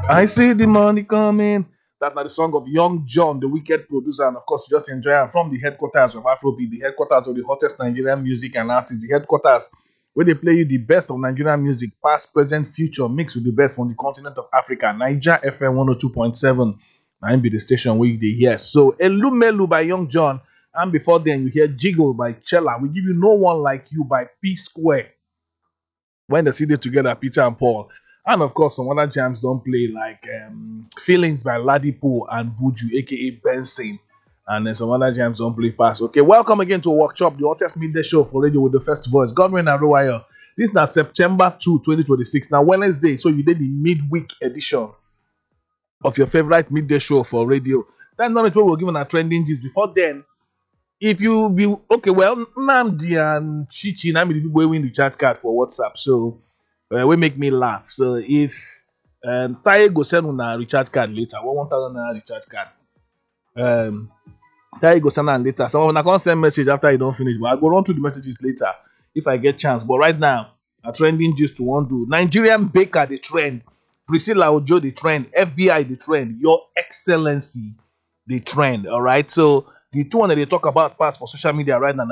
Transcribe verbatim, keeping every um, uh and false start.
I see the money coming. That's not the song of Young John, the wicked producer, and of course, you just enjoy it from the headquarters of Afrobeat, the headquarters of the hottest Nigerian music and artists, the headquarters where they play you the best of Nigerian music, past, present, future, mixed with the best from the continent of Africa. Niger F M one oh two point seven. I'm be the station where they hear. So, Elumelu by Young John, and before then, you hear Jiggle by Chella. We give you No One Like You by P Square. When they see they together, Peter and Paul. And of course, some other jams don't play like um, Feelings by Ladipo and Buju, aka Benson. And then some other jams don't play past. Okay, welcome again to Workshop, the hottest midday show for radio with the first voice. Godwin and Royal. This is now September second, twenty twenty-six. Now, Wednesday, so you did the midweek edition of your favorite midday show for radio. That's not what we're giving our trending gist. Before then, if you be okay, well, Namdi and Chichi, Namdi the people wey win the chat card for WhatsApp, so uh, we make me laugh. So if um, Taye go send una recharge card later, one one thousand naira recharge card. Um, Taye go send am later. Some of una come send message after you don't finish, but I go run through the messages later if I get chance. But right now, a trending just to one do Nigerian baker the trend, Priscilla Ojo the trend, F B I the trend, Your Excellency the trend. All right, so the two one that they talk about pass for social media right now.